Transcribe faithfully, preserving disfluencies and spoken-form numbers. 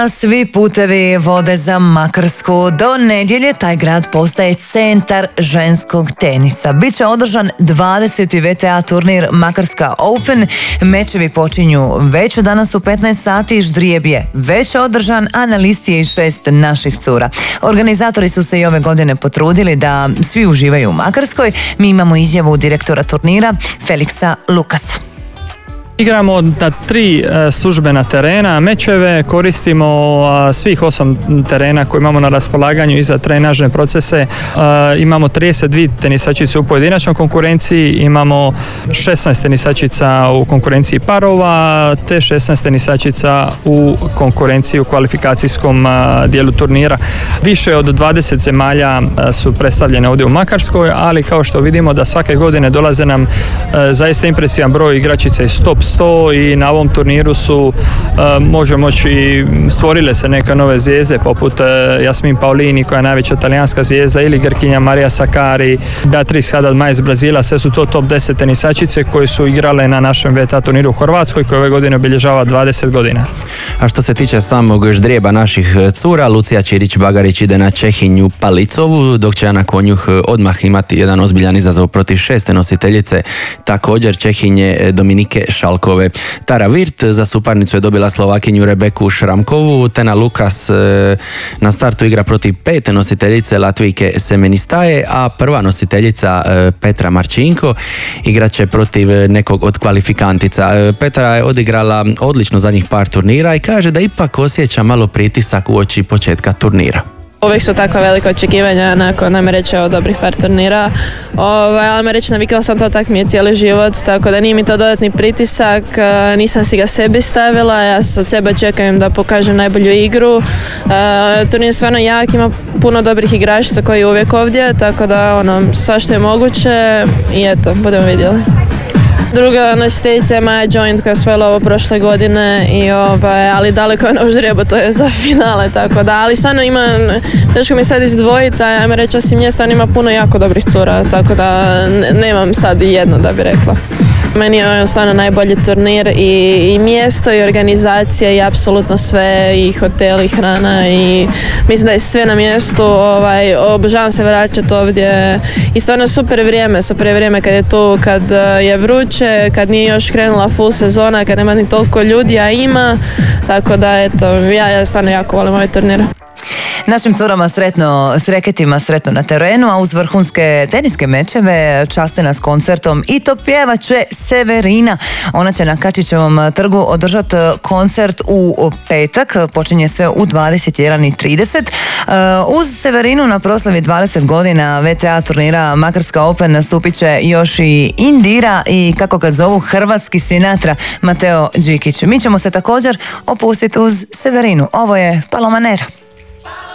Svi putevi vode za Makarsku. Do nedjelje taj grad postaje centar ženskog tenisa. Biće održan dvadeseti V T A turnir Makarska Open. Mečevi počinju već danas u petnaest sati. Ždrijeb je već održan, a na listi je i šest naših cura. Organizatori su se i ove godine potrudili da svi uživaju u Makarskoj. Mi imamo izjavu direktora turnira Feliksa Lukasa. Igramo na tri službena terena, mečeve, koristimo svih osam terena koje imamo na raspolaganju i za trenažne procese. Imamo trideset dvije tenisačice u pojedinačnoj konkurenciji, imamo šesnaest tenisačica u konkurenciji parova, te šesnaest tenisačica u konkurenciji u kvalifikacijskom dijelu turnira. Više od dvadeset zemalja su predstavljene ovdje u Makarskoj, ali kao što vidimo da svake godine dolaze nam zaista impresivan broj igračica iz top sto i na ovom turniru su možemo moći stvorile se neke nove zvijezde poput Jasmin Paolini koja je najveća talijanska zvijezda ili Grkinja Marija Sakkari, Beatriz Haddad iz Brazila. Sve su to top deset tenisačice koje su igrale na našem V T A turniru u Hrvatskoj koji ove godine obilježava dvadeset godina. A što se tiče samog ždrijeba naših cura, Lucija Čirić-Bagarić ide na Čehinju Palicovu, dok će Ana Konjuh odmah imati jedan ozbiljan izazov protiv šeste nositeljice, također Čehinje Dominike Šalkove. Tara Virt za suparnicu je dobila Slovakinju Rebeku Šramkovu, Tena Lukas na startu igra protiv pete nositeljice Latvijke Semenistaje, a prva nositeljica Petra Marčinko igrat će protiv nekog od kvalifikantica. Petra je odigrala odlično zadnjih par turnira i kaže da ipak osjeća malo pritisak uoči početka turnira. Uvijek su takva velika očekivanja nakon, ajme reći, od dobrih par turnira. Ovaj, ajme reći, navikala sam to, tak mi je cijeli život, tako da nije mi to dodatni pritisak, nisam si ga sebi stavila, ja od sebe čekam da pokažem najbolju igru. E, turnir je stvarno jak, ima puno dobrih igračica koji je uvijek ovdje, tako da ono, svašta je moguće i eto, budemo vidjeli. Druga nositeljica je Maja Joint koja je osvojila ovo prošle godine, i ovaj, ali daleko je na ždrijebu, to je za finale, tako da, ali stvarno ima, teško mi sad izdvojiti, ajme reći osim mjesta, on ima puno jako dobrih cura, tako da nemam sad i jedno da bi rekla. Meni je stvarno najbolji turnir i, i mjesto i organizacija i apsolutno sve, i hotel i hrana, i mislim da je sve na mjestu. Ovaj, obožavam se vraćati ovdje i stvarno super vrijeme, super vrijeme kad je tu, kad je vruće, kad nije još krenula full sezona, kad nema ni toliko ljudi, a ima, tako da eto, ja, ja stvarno jako volim ovaj turnir. Našim curama sretno, s reketima sretno na terenu, a uz vrhunske teniske mečeve časte nas koncertom i to pjevače Severina. Ona će na Kačićevom trgu održati koncert u petak, počinje sve u dvadeset jedan i trideset. Uz Severinu na proslavi dvadeset godina V T A turnira Makarska Open nastupit će još i Indira i, kako ga zovu, hrvatski Sinatra, Mateo Đikić. Mi ćemo se također opustiti uz Severinu. Ovo je Paloma Nera.